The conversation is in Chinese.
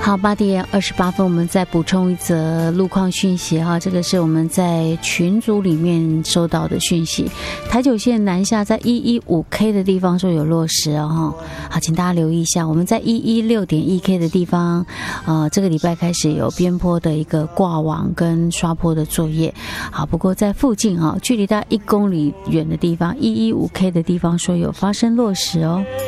好，8:28，我们再补充一则路况讯息哈，这个是我们在群组里面收到的讯息。台九线南下在115K 的地方说有落石哦，好，请大家留意一下。我们在116.1K 的地方，这个礼拜开始有边坡的一个挂网跟刷坡的作业。好，不过在附近哈，距离大概1公里远的地方，115K 的地方说有发生落石哦。